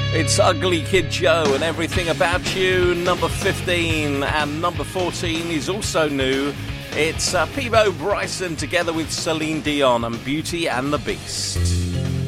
It's Ugly Kid Joe and Everything About You, number 15. And number 14 is also new. It's Peabo Bryson together with Celine Dion and Beauty and the Beast.